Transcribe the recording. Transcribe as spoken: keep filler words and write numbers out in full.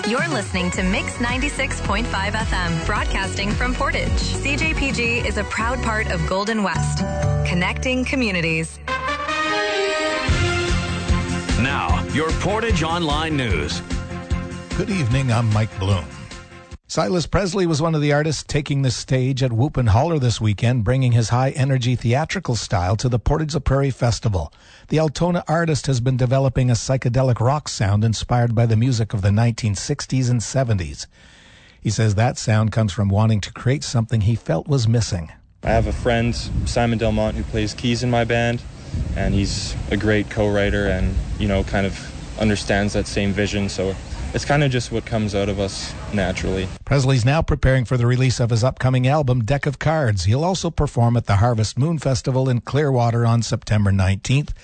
You're listening to Mix ninety-six point five F M, broadcasting from Portage. C J P G is a proud part of Golden West, connecting communities. Now, your Portage Online News. Good evening, I'm Mike Bloom. Silas Presley was one of the artists taking the stage at Whoop and Holler this weekend, bringing his high-energy theatrical style to the Portage la Prairie Festival. The Altona artist has been developing a psychedelic rock sound inspired by the music of the nineteen sixties and seventies. He says that sound comes from wanting to create something he felt was missing. I have a friend, Simon Delmont, who plays keys in my band, and he's a great co-writer and, you know, kind of understands that same vision, so it's kind of just what comes out of us naturally. Presley's now preparing for the release of his upcoming album, Deck of Cards. He'll also perform at the Harvest Moon Festival in Clearwater on September nineteenth.